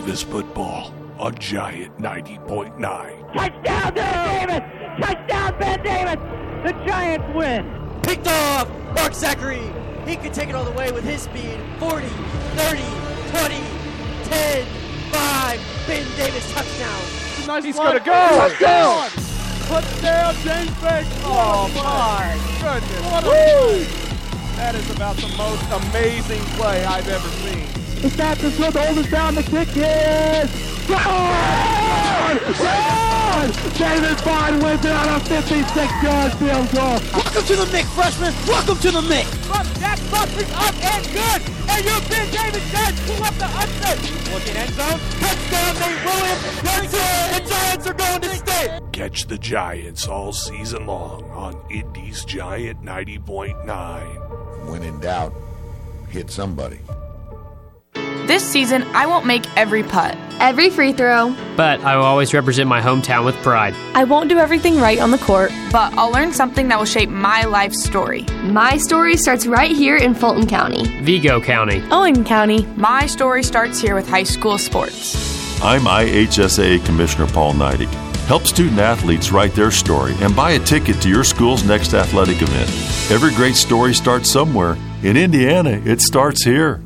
this football on Giant 90.9. Touchdown, Ben Davis! Touchdown, Ben Davis! The Giants win! Picked off! Mark Zachary! He could take it all the way with his speed. 40, 30, 20, 10, 5. Ben Davis, touchdown. Nice. He's going to go! Touchdown! Touchdown, James Banks! Oh, my goodness. What a play. That is about the most amazing play I've ever seen. The Captains will hold us down. The kick is gone! Gone! David Bond wins it on a 56-yard field goal. Welcome to the mix, freshman. Welcome to the mix. Jack Buckley's up and good. And you've been David Giants pull up the upset. Looking end zone. Touchdown, Nate Williams. That's it. The Giants are going to stay. Catch the Giants all season long on Indy's Giant 90.9. When in doubt, hit somebody. This season, I won't make every putt, every free throw, but I will always represent my hometown with pride. I won't do everything right on the court, but I'll learn something that will shape my life story. My story starts right here in Fulton County, Vigo County, Owen County. My story starts here with high school sports. I'm IHSAA Commissioner Paul Neidig. Help student athletes write their story and buy a ticket to your school's next athletic event. Every great story starts somewhere. In Indiana, it starts here.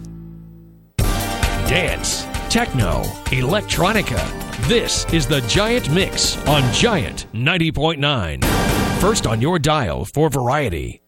Dance, techno, electronica. This is the Giant Mix on Giant 90.9. First on your dial for variety.